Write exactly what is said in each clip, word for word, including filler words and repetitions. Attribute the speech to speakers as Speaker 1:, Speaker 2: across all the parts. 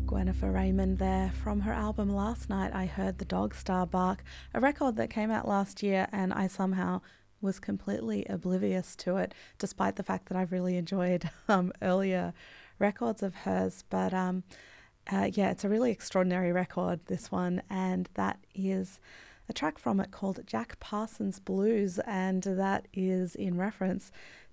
Speaker 1: Gwennifer Raymond there. From her album Last Night, I heard The Dog Star Bark, a record that came out last year and I somehow was completely oblivious to it, despite the fact that I've really enjoyed um, earlier records of hers. But um, uh, yeah, it's a really extraordinary record, this one, and that is a track from it called Jack Parsons Blues, and that is in reference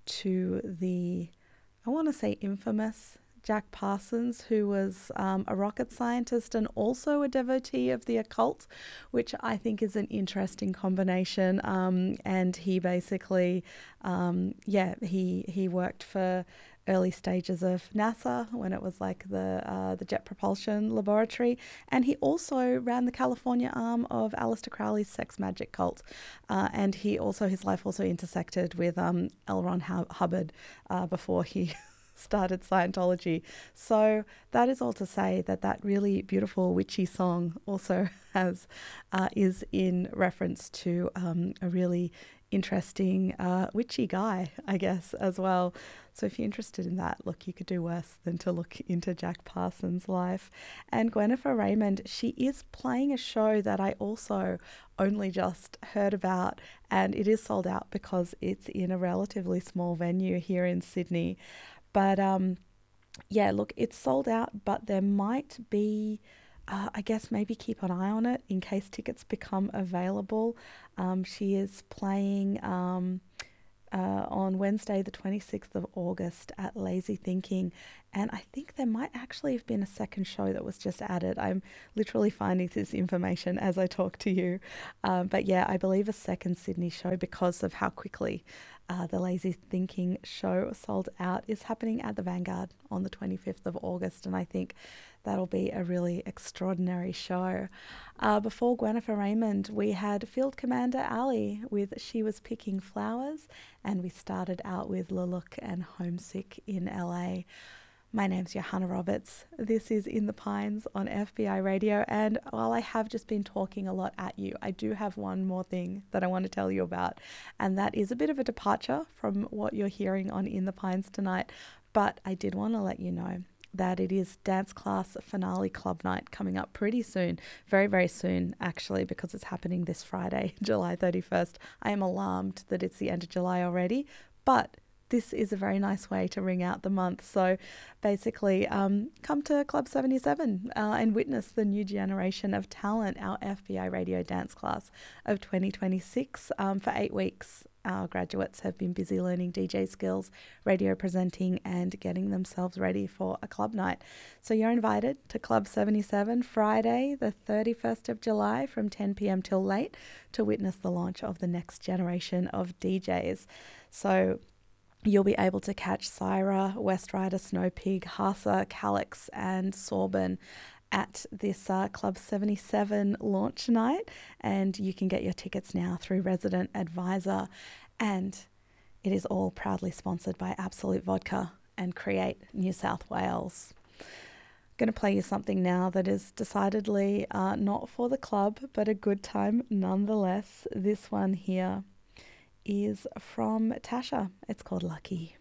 Speaker 1: to the, I want to say, infamous Jack Parsons, who was um, a rocket scientist and also a devotee of the occult, which I think is an interesting combination. Um, and he basically, um, yeah, he he worked for early stages of NASA when it was like the uh, the Jet Propulsion Laboratory, and he also ran the California arm of Aleister Crowley's Sex Magic cult. Uh, and he also his life also intersected with um, L. Ron Hubbard uh, before he started Scientology. So that is all to say that that really beautiful witchy song also has uh, is in reference to um, a really interesting uh, witchy guy, I guess, as well. So if you're interested in that, look, you could do worse than to look into Jack Parsons' life. And Gwennifer Raymond, she is playing a show that I also only just heard about, and it is sold out because it's in a relatively small venue here in Sydney. But um, yeah, look, it's sold out, but there might be, uh, I guess, maybe keep an eye on it in case tickets become available. Um, she is playing um, uh, on Wednesday, the twenty-sixth of August at Lazy Thinking. And I think there might actually have been a second show that was just added. I'm literally finding this information as I talk to you. Um, but yeah, I believe a second Sydney show, because of how quickly uh, the Lazy Thinking show sold out, is happening at the Vanguard on the twenty-fifth of August. And I think that'll be a really extraordinary show. Uh, before Gwennifer Raymond, we had Field Commander Ali with She Was Picking Flowers, and we started out with Lalook and Homesick in L A. My name's Johanna Roberts. This is In the Pines on F B I Radio, and while I have just been talking a lot at you, I do have one more thing that I want to tell you about, and that is a bit of a departure from what you're hearing on In the Pines tonight, but I did want to let you know that it is Dance Class Finale Club Night coming up pretty soon, very, very soon, actually, because it's happening this Friday, July thirty-first. I am alarmed that it's the end of July already, but this is a very nice way to ring out the month. So basically, um, come to Club seventy-seven uh, and witness the new generation of talent, our F B I Radio Dance Class of twenty twenty-six. Um, for eight weeks, our graduates have been busy learning D J skills, radio presenting, and getting themselves ready for a club night. So you're invited to Club seventy-seven Friday, the thirty-first of July from ten p.m. till late to witness the launch of the next generation of D Js. So you'll be able to catch Syra, West Rider, Snow Pig, Hasa, Calix, and Sorban at this uh, Club seventy-seven launch night, and you can get your tickets now through Resident Advisor, and it is all proudly sponsored by Absolute Vodka and Create New South Wales. I'm going to play you something now that is decidedly uh, not for the club, but a good time nonetheless. This one here is from Tasha. It's called Lucky.